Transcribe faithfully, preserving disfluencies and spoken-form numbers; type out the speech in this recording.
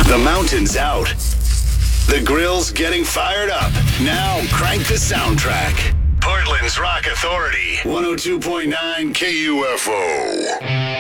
The mountain's out. The grill's getting fired up. Now crank the soundtrack. Portland's Rock Authority. one oh two point nine K U F O.